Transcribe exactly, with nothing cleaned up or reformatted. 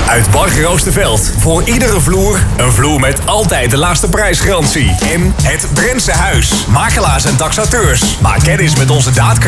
uit Barger Oosterveld. Voor iedere vloer een vloer met altijd de laagste prijsgarantie. En het Drentse Huis. Makelaars en taxateurs. Maak kennis met onze daadkracht.